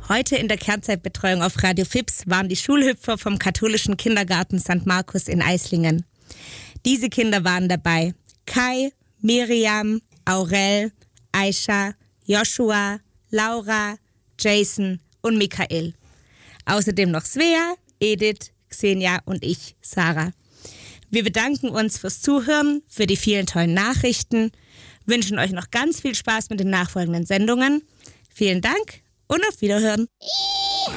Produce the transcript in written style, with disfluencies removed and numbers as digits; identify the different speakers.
Speaker 1: Heute in der Kernzeitbetreuung auf Radio Fips waren die Schulhüpfer vom katholischen Kindergarten St. Markus in Eislingen. Diese Kinder waren dabei: Kai, Miriam, Aurel, Aisha, Joshua, Laura, Jason und Michael. Außerdem noch Svea, Edith, Xenia und ich, Sarah. Wir bedanken uns fürs Zuhören, für die vielen tollen Nachrichten, wünschen euch noch ganz viel Spaß mit den nachfolgenden Sendungen. Vielen Dank und auf Wiederhören.